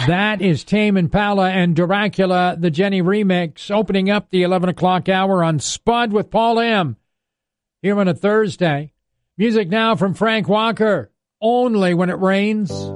That is Tame Impala and Dracula, the Jenny remix, opening up the 11 o'clock hour on Spud with Paul M. Here on a Thursday. Music now from Frank Walker, Only When It Rains.